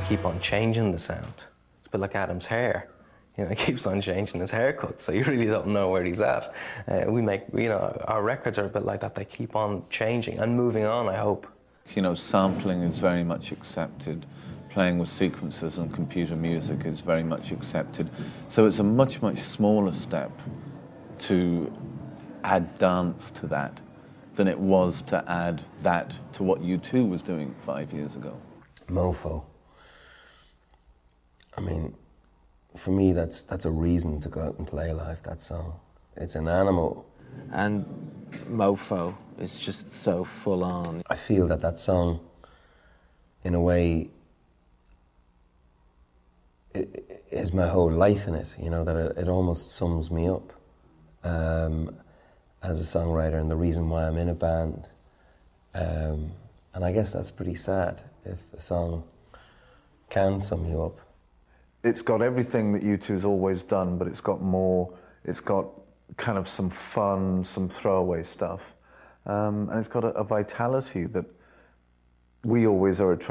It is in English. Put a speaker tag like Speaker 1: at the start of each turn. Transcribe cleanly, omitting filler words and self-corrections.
Speaker 1: keep on changing the sound. It's a bit like Adam's hair. You know, he keeps on changing his haircut, so you really don't know where he's at. Our records are a bit like that. They keep on changing and moving on, I hope.
Speaker 2: You know, sampling is very much accepted. Playing with sequences and computer music is very much accepted. So it's a much, much smaller step to add dance to that than it was to add that to what U2 was doing 5 years ago.
Speaker 3: Mofo. I mean, for me, that's a reason to go out and play live, that song. It's an animal.
Speaker 4: And Mofo is just so full on.
Speaker 3: I feel that song, in a way, it is my whole life in it, you know, that it almost sums me up as a songwriter and the reason why I'm in a band. And I guess that's pretty sad if a song can sum you up.
Speaker 5: It's got everything that U2's always done, but it's got more. It's got kind of some fun, some throwaway stuff. And it's got a vitality that we always are attracted